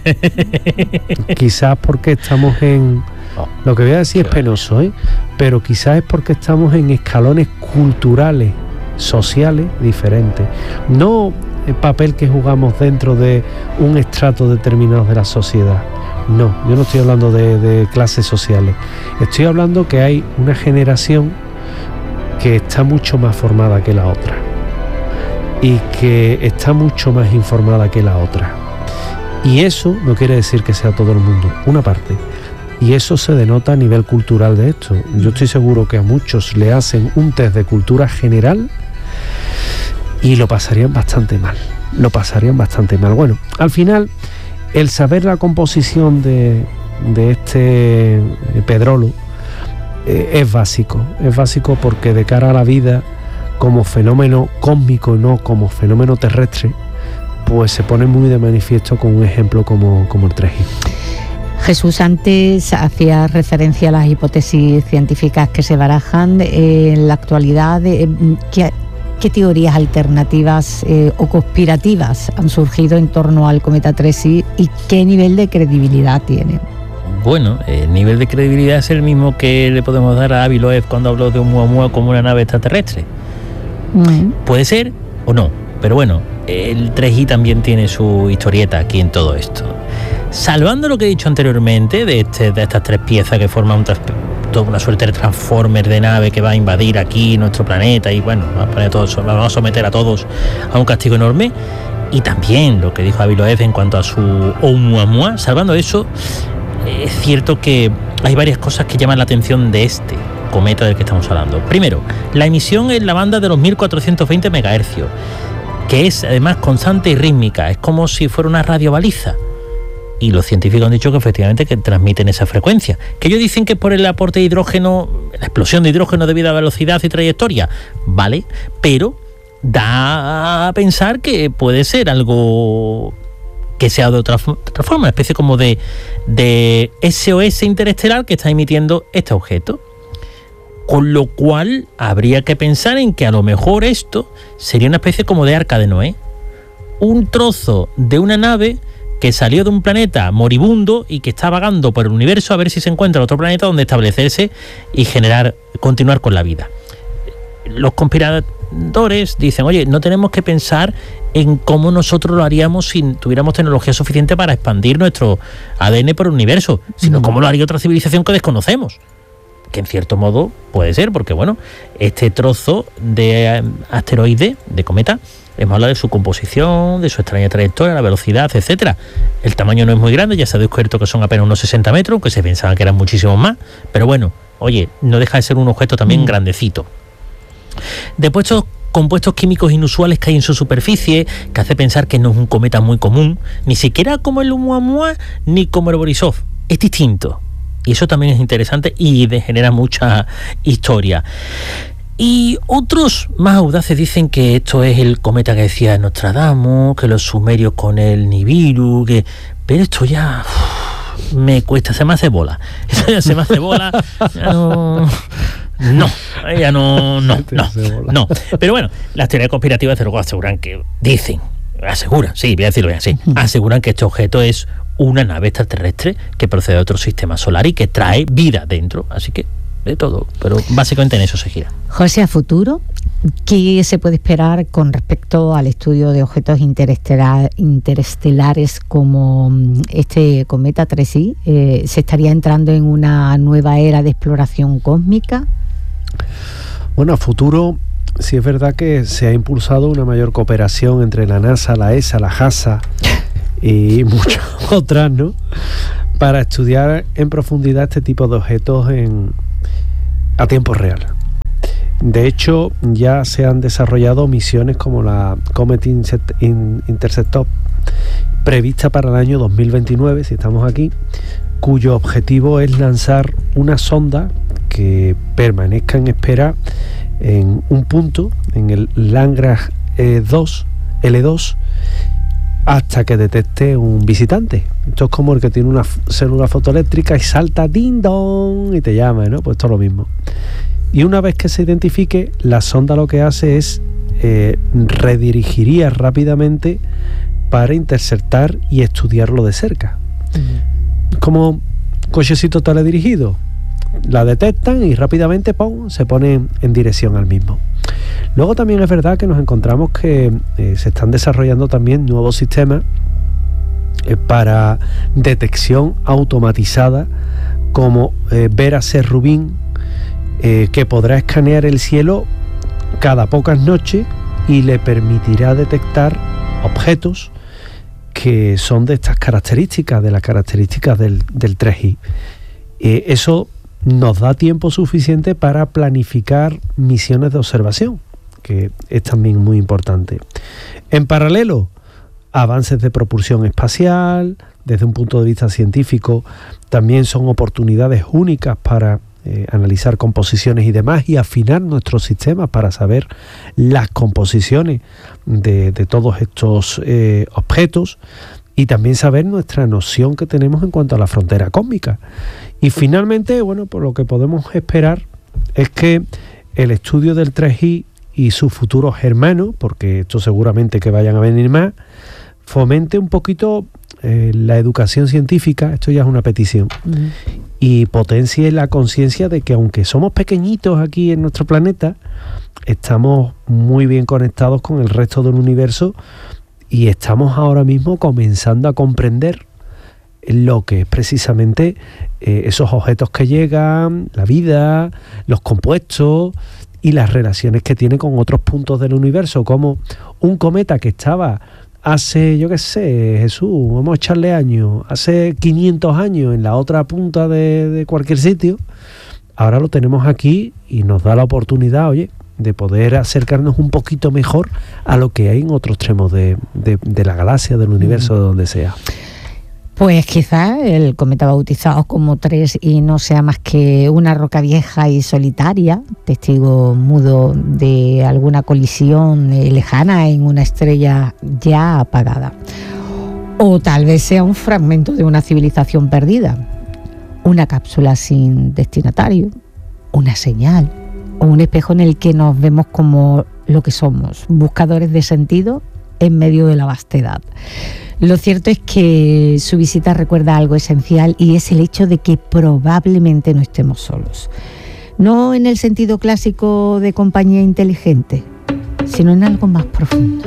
Quizás porque estamos en... Oh, lo que voy a decir es penoso, ¿eh? Pero quizás es porque estamos en escalones culturales, sociales diferentes. No el papel que jugamos dentro de un estrato determinado de la sociedad. No, yo no estoy hablando de, de clases sociales. Estoy hablando que hay una generación que está mucho más formada que la otra. Y que está mucho más informada que la otra. Y eso no quiere decir que sea todo el mundo, una parte. Y eso se denota a nivel cultural de esto. Yo estoy seguro que a muchos le hacen un test de cultura general y lo pasarían bastante mal. Lo pasarían bastante mal. Bueno, al final, el saber la composición de, de este Pedrolo eh, es básico. Es básico porque de cara a la vida, como fenómeno cósmico, no como fenómeno terrestre, pues se pone muy de manifiesto con un ejemplo como, como el tres G. Jesús, antes hacía referencia a las hipótesis científicas que se barajan eh, en la actualidad. Eh, ¿qué, ¿Qué teorías alternativas eh, o conspirativas han surgido en torno al cometa tres I y qué nivel de credibilidad tienen? Bueno, el nivel de credibilidad es el mismo que le podemos dar a Avi Loeb cuando habló de Oumuamua como una nave extraterrestre. Mm. Puede ser o no, pero bueno, el tres I también tiene su historieta aquí en todo esto. Salvando lo que he dicho anteriormente de, este, de estas tres piezas que forman un toda una suerte de transformer de nave que va a invadir aquí nuestro planeta y bueno, va a poner todos, vamos a someter a todos a un castigo enorme, y también lo que dijo Avi Loeb en cuanto a su Oumuamua, salvando eso, es cierto que hay varias cosas que llaman la atención de este cometa del que estamos hablando. Primero, la emisión en la banda de los mil cuatrocientos veinte megahercios, que es además constante y rítmica, es como si fuera una radiobaliza. Y los científicos han dicho que efectivamente que transmiten esa frecuencia. Que ellos dicen que es por el aporte de hidrógeno, la explosión de hidrógeno debido a velocidad y trayectoria, vale, pero da a pensar que puede ser algo que sea de otra, otra forma, una especie como de, de S O S interestelar que está emitiendo este objeto. Con lo cual habría que pensar en que a lo mejor esto sería una especie como de arca de Noé, un trozo de una nave que salió de un planeta moribundo y que está vagando por el universo a ver si se encuentra otro planeta donde establecerse y generar, continuar con la vida. Los conspiradores dicen, oye, no tenemos que pensar en cómo nosotros lo haríamos si tuviéramos tecnología suficiente para expandir nuestro A D N por el universo, sino cómo lo haría otra civilización que desconocemos. Que en cierto modo puede ser, porque bueno, este trozo de asteroide, de cometa, hemos hablado de su composición, de su extraña trayectoria, la velocidad, etcétera. El tamaño no es muy grande, ya se ha descubierto que son apenas unos sesenta metros, aunque se pensaban que eran muchísimos más, pero bueno, oye, no deja de ser un objeto también mm. grandecito. Después estos compuestos químicos inusuales que hay en su superficie, que hace pensar que no es un cometa muy común, ni siquiera como el Oumuamua, ni como el Borisov, es distinto. Y eso también es interesante y genera mucha historia. Y otros más audaces dicen que esto es el cometa que decía Nostradamus, que los sumerios con el Nibiru, que... pero esto ya uf, me cuesta, se me hace bola. Esto ya se me hace bola. No, no, ya no, no, no, no. Pero bueno, las teorías conspirativas de luego aseguran que, dicen, aseguran, sí, voy a decirlo bien así, aseguran que este objeto es una nave extraterrestre que procede de otro sistema solar y que trae vida dentro, así que de todo, pero básicamente en eso se gira. José, a futuro, ¿qué se puede esperar con respecto al estudio de objetos interestelar, interestelares como este cometa tres i? Eh, ¿Se estaría entrando en una nueva era de exploración cósmica? Bueno, a futuro sí es verdad que se ha impulsado una mayor cooperación entre la NASA, la E S A, la JAXA y muchas otras, ¿no?, para estudiar en profundidad este tipo de objetos en, a tiempo real. De hecho, ya se han desarrollado misiones como la Comet Interceptor, prevista para el año dos mil veintinueve, si estamos aquí, cuyo objetivo es lanzar una sonda que permanezca en espera en un punto, en el Lagrange dos, L dos, hasta que detecte un visitante. Esto es como el que tiene una célula fotoeléctrica y salta ding dong y te llama, ¿no? Pues esto es lo mismo. Y una vez que se identifique, la sonda lo que hace es eh, redirigiría rápidamente para interceptar y estudiarlo de cerca. Uh-huh. Como cochecito teledirigido. La detectan y rápidamente ¡pum!, se ponen en dirección al mismo. Luego también es verdad que nos encontramos que eh, se están desarrollando también nuevos sistemas eh, para detección automatizada, como eh, Vera C. Rubin, eh, que podrá escanear el cielo cada pocas noches y le permitirá detectar objetos que son de estas características, de las características del, del tres i. Eh, eso nos da tiempo suficiente para planificar misiones de observación, que es también muy importante. En paralelo, avances de propulsión espacial, desde un punto de vista científico, también son oportunidades únicas para eh, analizar composiciones y demás, y afinar nuestros sistemas para saber las composiciones de, de todos estos eh, objetos, y también saber nuestra noción que tenemos en cuanto a la frontera cósmica. Y finalmente, bueno, pues lo que podemos esperar es que el estudio del tres i y sus futuros hermanos, porque esto seguramente que vayan a venir más, fomente un poquito eh, la educación científica, esto ya es una petición, uh-huh, y potencie la conciencia de que aunque somos pequeñitos aquí en nuestro planeta, estamos muy bien conectados con el resto del universo y estamos ahora mismo comenzando a comprender lo que es precisamente eh, esos objetos que llegan, la vida, los compuestos y las relaciones que tiene con otros puntos del universo, como un cometa que estaba hace, yo qué sé, Jesús, vamos a echarle años, hace quinientos años en la otra punta de, de cualquier sitio, ahora lo tenemos aquí y nos da la oportunidad, oye, de poder acercarnos un poquito mejor a lo que hay en otros extremos de, de, de la galaxia, del universo, de donde sea. Pues quizás el cometa bautizado como tres i no sea más que una roca vieja y solitaria, testigo mudo de alguna colisión lejana en una estrella ya apagada. O tal vez sea un fragmento de una civilización perdida, una cápsula sin destinatario, una señal o un espejo en el que nos vemos como lo que somos, buscadores de sentido en medio de la vastedad. Lo cierto es que su visita recuerda algo esencial, y es el hecho de que probablemente no estemos solos. No en el sentido clásico de compañía inteligente, sino en algo más profundo.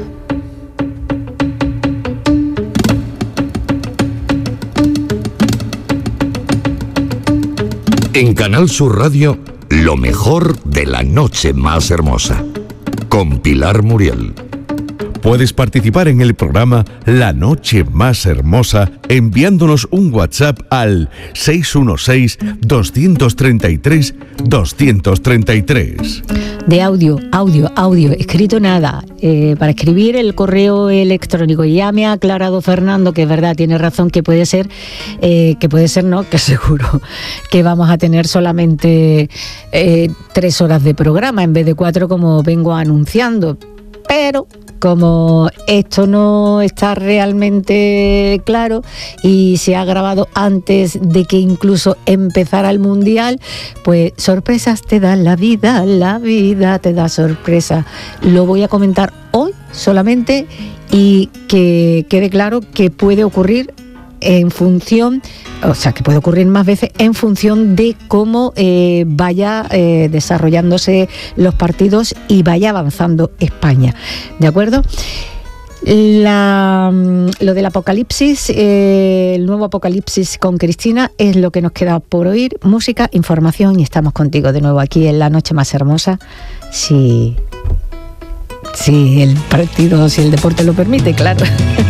En Canal Sur Radio, lo mejor de la noche más hermosa, con Pilar Muriel. Puedes participar en el programa La Noche Más Hermosa enviándonos un WhatsApp al seis uno seis, dos tres tres, dos tres tres. De audio, audio, audio, escrito nada. Eh, para escribir el correo electrónico. Ya me ha aclarado Fernando que es verdad, tiene razón, que puede ser, eh, que puede ser no, que seguro que vamos a tener solamente eh, tres horas de programa en vez de cuatro como vengo anunciando. Pero como esto no está realmente claro y se ha grabado antes de que incluso empezara el Mundial, pues sorpresas te da la vida, la vida te da sorpresa. Lo voy a comentar hoy solamente y que quede claro que puede ocurrir en función, o sea, que puede ocurrir más veces en función de cómo eh, vaya eh, desarrollándose los partidos y vaya avanzando España, ¿de acuerdo? La, lo del apocalipsis, eh, el nuevo apocalipsis con Cristina es lo que nos queda por oír. Música, información y estamos contigo de nuevo aquí en La Noche Más Hermosa, si, si el partido, si el deporte lo permite, claro.